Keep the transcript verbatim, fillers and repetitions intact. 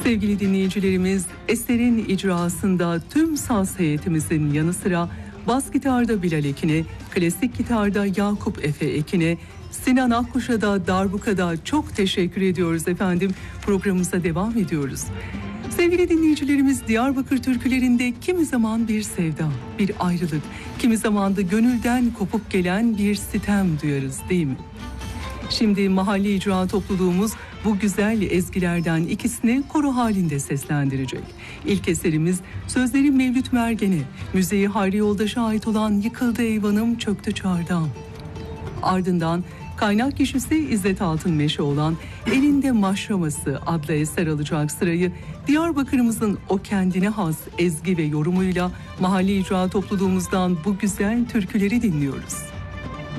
Sevgili dinleyicilerimiz, eserin icrasında tüm saz heyetimizin yanı sıra bas gitarda Bilal Ekin'e, klasik gitarda Yakup Efe Ekin'e, Sinan Akkuş'a da darbukada çok teşekkür ediyoruz efendim. Programımıza devam ediyoruz. Sevgili dinleyicilerimiz, Diyarbakır türkülerinde kimi zaman bir sevda, bir ayrılık, kimi zaman da gönülden kopup gelen bir sitem duyarız değil mi? Şimdi mahalle icra topluluğumuz bu güzel ezgilerden ikisini koro halinde seslendirecek. İlk eserimiz sözleri Mevlüt Mergen'e, müziği Hayri Yoldaş'a ait olan Yıkıldı Eyvanım Çöktü Çardağım. Ardından kaynak kişisi İzzet Altınmeşe olan Elinde Maşraması adlı eser alacak sırayı Diyarbakır'ımızın o kendine has ezgi ve yorumuyla mahalle icra topluluğumuzdan bu güzel türküleri dinliyoruz.